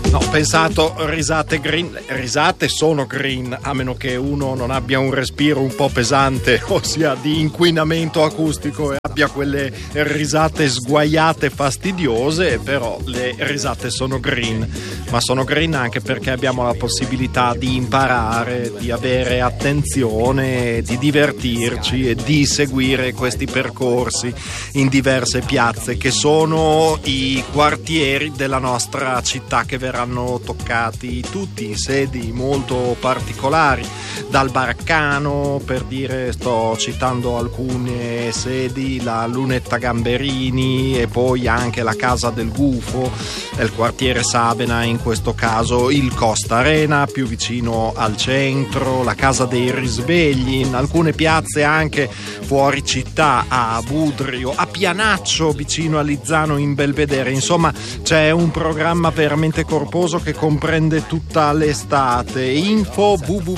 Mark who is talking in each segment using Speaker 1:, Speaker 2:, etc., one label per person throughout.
Speaker 1: No, ho pensato risate green. Le risate sono green, a meno che uno non abbia un respiro un po' pesante, ossia di inquinamento acustico, e abbia quelle risate sguaiate fastidiose. Però le risate sono green, ma sono green anche perché abbiamo la possibilità di imparare, di avere attenzione, di divertirci e di seguire questi percorsi in diverse piazze che sono i quartieri della nostra città, che verranno toccati tutti in sedi molto particolari, dal Baraccano, per dire, sto citando alcune sedi, la Lunetta Gamberini, e poi anche la Casa del Gufo del quartiere Sabena, in questo caso il Costa Arena più vicino al centro, la Casa dei Risvegli, in alcune piazze anche fuori città, a Budrio, a Pianaccio vicino a Lizzano in Belvedere. Insomma, c'è un programma veramente corposo che comprende tutta l'estate. Info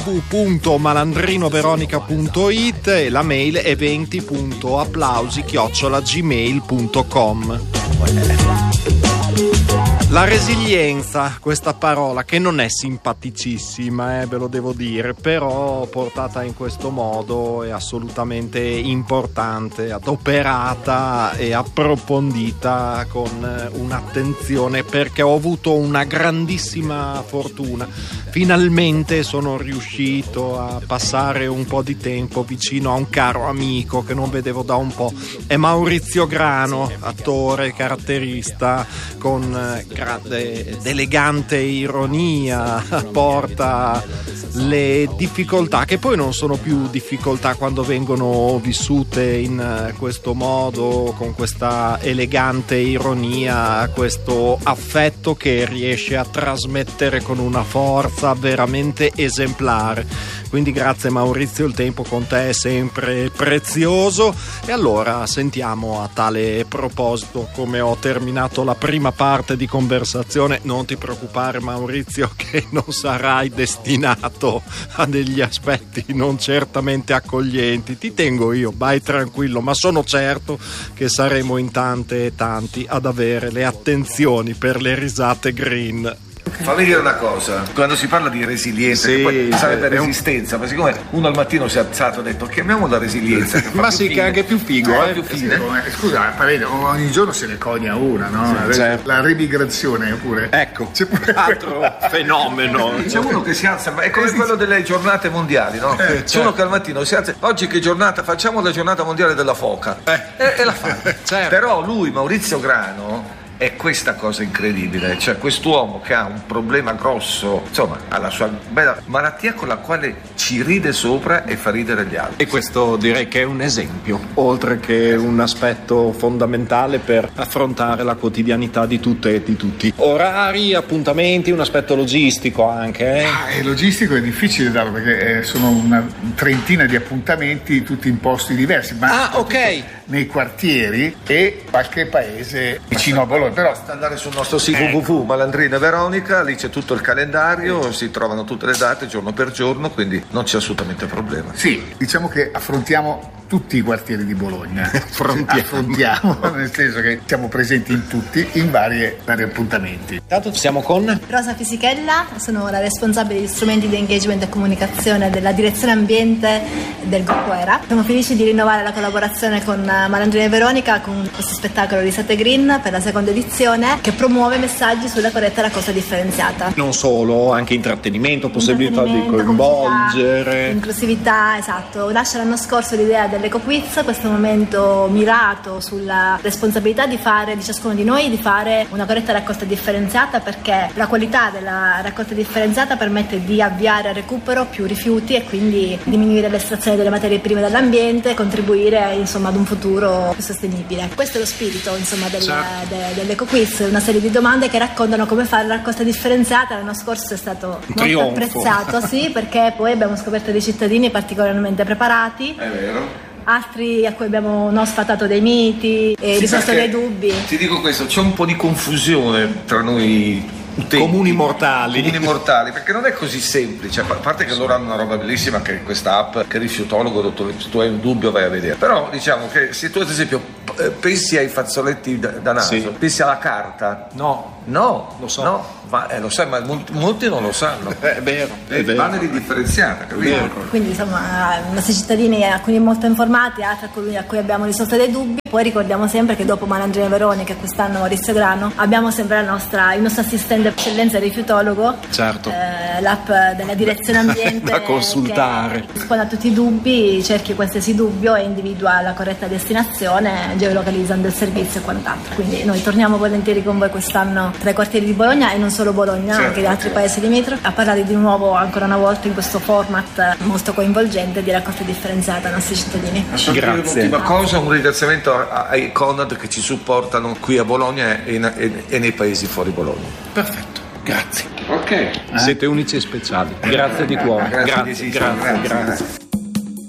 Speaker 1: www.malandrinoveronica.it e la mail eventi.applausi@gmail.com. La resilienza, questa parola che non è simpaticissima, ve lo devo dire, però portata in questo modo è assolutamente importante, adoperata e approfondita con un'attenzione, perché ho avuto una grandissima fortuna. Finalmente sono riuscito a passare un po' di tempo vicino a un caro amico che non vedevo da un po'. È Maurizio Grano, attore, caratterista, con grande ed elegante ironia porta le difficoltà, che poi non sono più difficoltà quando vengono vissute in questo modo, con questa elegante ironia, questo affetto che riesce a trasmettere con una forza veramente esemplare. Quindi grazie Maurizio, il tempo con te è sempre prezioso. E allora sentiamo a tale proposito, come ho terminato la prima parte di conversazione, non ti preoccupare Maurizio che non sarai destinato a degli aspetti non certamente accoglienti, ti tengo io, vai tranquillo, ma sono certo che saremo in tante e tanti ad avere le attenzioni per le risate green.
Speaker 2: Fammi dire una cosa, quando si parla di resilienza, sì, che poi sarebbe resistenza, ma siccome uno al mattino si è alzato e ha detto chiamiamola resilienza,
Speaker 1: ma sì, che è anche più figo,
Speaker 3: più figo. Scusa, ogni giorno se ne cogna una, no? Sì, certo. La remigrazione pure.
Speaker 1: Ecco, c'è pure altro fenomeno.
Speaker 2: C'è uno che si alza, è come quello delle giornate mondiali, no? C'è uno che al mattino si alza, oggi che giornata, facciamo la giornata mondiale della foca, e la fa. Certo. Però lui, Maurizio Grano, è questa cosa incredibile, cioè quest'uomo che ha un problema grosso, insomma, ha la sua bella malattia con la quale ci ride sopra e fa ridere gli altri.
Speaker 1: E questo direi che è un esempio, oltre che un aspetto fondamentale per affrontare la quotidianità di tutte e di tutti. Orari, appuntamenti, un aspetto logistico anche.
Speaker 3: È logistico, è difficile darlo perché sono una trentina di appuntamenti tutti in posti diversi, ma
Speaker 1: ok,
Speaker 3: nei quartieri e qualche paese vicino a Bologna.
Speaker 2: Però basta andare sul nostro sito www.Malandrino e Veronica, lì c'è tutto il calendario, si trovano tutte le date giorno per giorno, quindi non c'è assolutamente problema.
Speaker 3: Sì, diciamo che affrontiamo tutti i quartieri di Bologna. Affrontiamo nel senso che siamo presenti in tutti, in vari appuntamenti.
Speaker 1: Intanto siamo con
Speaker 4: Rosa Fisichella, sono la responsabile di strumenti di engagement e comunicazione della direzione ambiente del gruppo ERA. Siamo felici di rinnovare la collaborazione con Malandrino e Veronica con questo spettacolo Risate Green per la seconda edizione, che promuove messaggi sulla corretta raccolta differenziata.
Speaker 1: Non solo, anche intrattenimento, possibilità di coinvolgere,
Speaker 4: inclusività, esatto. Nasce l'anno scorso l'idea dell'EcoQuiz, questo momento mirato sulla responsabilità di ciascuno di noi di fare una corretta raccolta differenziata, perché la qualità della raccolta differenziata permette di avviare al recupero più rifiuti e quindi diminuire l'estrazione delle materie prime dall'ambiente, contribuire insomma ad un futuro più sostenibile. Questo è lo spirito insomma dell'EcoQuiz, una serie di domande che raccontano come fare la raccolta differenziata. L'anno scorso è stato molto apprezzato, sì, perché poi abbiamo scoperto dei cittadini particolarmente preparati.
Speaker 2: È vero.
Speaker 4: Altri a cui abbiamo sfatato dei miti e risolto dei dubbi.
Speaker 2: Ti dico questo, c'è un po' di confusione tra noi utenti,
Speaker 1: comuni mortali,
Speaker 2: perché non è così semplice, a parte che loro hanno una roba bellissima che è questa app che è Rifiutologo, dove tu hai un dubbio vai a vedere, però diciamo che se tu ad esempio pensi ai fazzoletti da naso, pensi alla carta,
Speaker 1: no,
Speaker 2: No,
Speaker 1: lo so.
Speaker 2: No, lo sai, ma molti non lo sanno.
Speaker 1: È vero.
Speaker 2: Vanno di differenziata, capito?
Speaker 4: Quindi insomma i nostri cittadini, alcuni molto informati, altri a cui abbiamo risolto dei dubbi. Poi ricordiamo sempre che dopo Malandrina Veronica e quest'anno Maurizio Grano abbiamo sempre il nostro assistente eccellenza rifiutologo,
Speaker 1: certo,
Speaker 4: l'app della direzione ambiente
Speaker 1: da consultare,
Speaker 4: che risponde a tutti i dubbi, cerchi qualsiasi dubbio e individua la corretta destinazione geolocalizzando il servizio e quant'altro. Quindi noi torniamo volentieri con voi quest'anno tra i quartieri di Bologna e non solo Bologna, certo, anche di altri paesi limitrofi, a parlare di nuovo ancora una volta in questo format molto coinvolgente di raccolta differenziata ai nostri cittadini.
Speaker 2: Grazie. L'ultima cosa, un ringraziamento ai Conad che ci supportano qui a Bologna e nei paesi fuori Bologna.
Speaker 1: Perfetto, grazie.
Speaker 2: Ok.
Speaker 1: Siete unici e speciali. Grazie di cuore. Grazie.